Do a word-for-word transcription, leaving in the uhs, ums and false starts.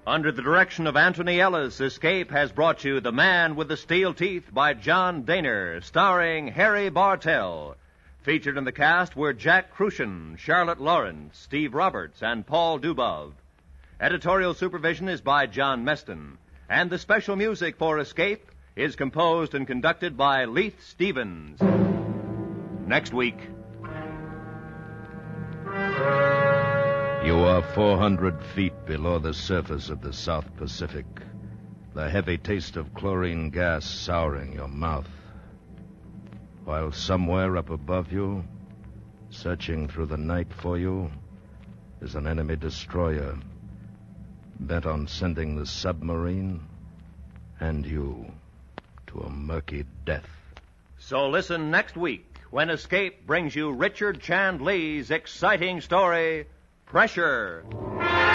Under the direction of Anthony Ellis, Escape has brought you The Man with the Steel Teeth by John Daner, starring Harry Bartell. Featured in the cast were Jack Crucian, Charlotte Lawrence, Steve Roberts, and Paul Dubov. Editorial supervision is by John Meston, and the special music for Escape is composed and conducted by Leith Stevens. Next week. You are four hundred feet below the surface of the South Pacific, the heavy taste of chlorine gas souring your mouth. While somewhere up above you, searching through the night for you, is an enemy destroyer bent on sending the submarine and you to a murky death. So listen next week when Escape brings you Richard Chand Lee's exciting story, Pressure.